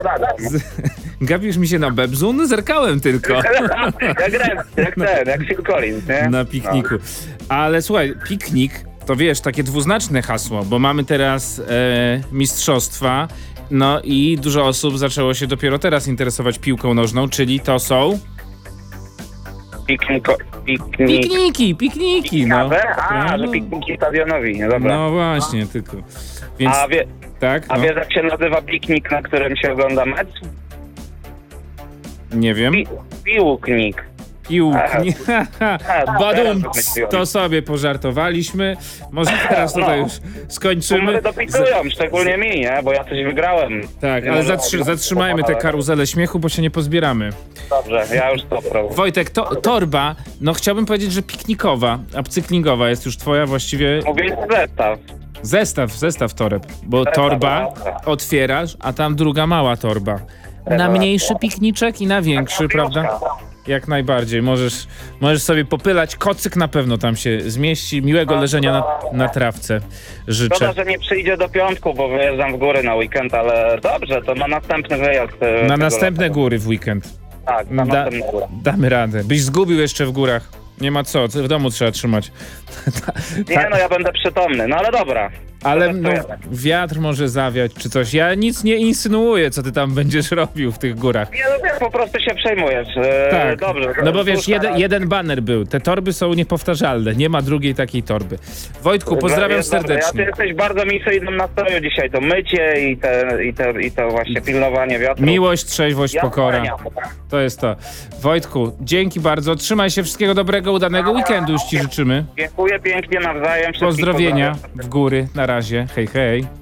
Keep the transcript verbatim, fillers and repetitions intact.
Z... Gapisz mi się na bebzun? Zerkałem tylko. jak Ren, jak ten, jak Phil Collins, nie? Na pikniku. Ale słuchaj, piknik to wiesz, takie dwuznaczne hasło, bo mamy teraz e, mistrzostwa, no i dużo osób zaczęło się dopiero teraz interesować piłką nożną, czyli to są... Pikniko, piknik. Pikniki, pikniki, no. A, no. że pikniki stadionowi, no dobra. No właśnie, tylko. Więc, A, wie, tak, a no. wiesz jak się nazywa piknik, na którym się ogląda mecz? Nie wiem. Pi, piłknik. Piłknik. Badum, teraz to sobie pożartowaliśmy. Może teraz tutaj już skończymy. Numery dopisują, szczególnie mi, nie? Bo ja coś wygrałem. Tak, Nie ale może zatrzy- być zatrzymajmy tę pokonane. karuzelę śmiechu, bo się nie pozbieramy. Dobrze, ja już to próbuję. Wojtek, to, torba, no chciałbym powiedzieć, że piknikowa, upcyklingowa jest już twoja właściwie... Mówię zestaw. Zestaw, zestaw toreb, bo Zestaw, torba dobra. otwierasz, a tam druga mała torba. Na mniejszy pikniczek i na większy, prawda? Jak najbardziej. Możesz, możesz sobie popylać. Kocyk na pewno tam się zmieści. Miłego leżenia na, na trawce życzę. Szkoda, że nie przyjdzie do piątku, bo wyjeżdżam w góry na weekend, ale dobrze, to na następny wyjazd. e, Na tego następne lata. góry w weekend. Tak, na Da, następne góry. damy radę. Byś zgubił jeszcze w górach. Nie ma co, w domu trzeba trzymać. Nie no, ja będę przytomny, no ale dobra. Ale no, Protestujemy. wiatr może zawiać czy coś. Ja nic nie insynuuję, co ty tam będziesz robił w tych górach. Nie no, wiesz, po prostu się przejmujesz. E, Tak, Dobrze. no bo wiesz, słuchaj, jeden, jeden baner był. Te torby są niepowtarzalne. Nie ma drugiej takiej torby. Wojtku, pozdrawiam jest dobre. Ja, ty serdecznie. jesteś bardzo misyjnym nastroju dzisiaj. To mycie i, te, i, te, i to właśnie pilnowanie wiatru. Miłość, trzeźwość, Ja pokora. doceniam. To jest to. Wojtku, dzięki bardzo. Trzymaj się, wszystkiego dobrego, udanego weekendu już ci życzymy. Dziękuję pięknie nawzajem. Wszystkich Pozdrowienia pozdrawiam. w góry. Na razie. Hej, hej.